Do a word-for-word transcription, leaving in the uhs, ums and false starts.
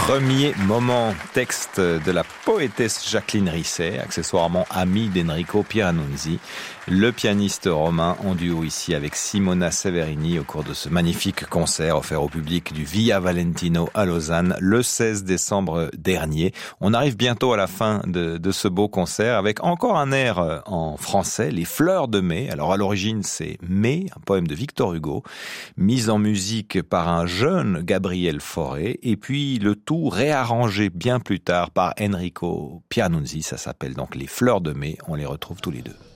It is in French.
Premier moment, texte de la poétesse Jacqueline Risset, accessoirement amie d'Enrico Pieranunzi, le pianiste romain en duo ici avec Simona Severini au cours de ce magnifique concert offert au public du Via Valentino à Lausanne le seize décembre dernier. On arrive bientôt à la fin de, de ce beau concert avec encore un air en français, Les Fleurs de Mai. Alors à l'origine c'est Mai, un poème de Victor Hugo, mis en musique par un jeune Gabriel Fauré et puis le tout réarrangé bien plus tard par Enrico Pieranunzi. Ça s'appelle donc Les Fleurs de Mai. On les retrouve tous les deux.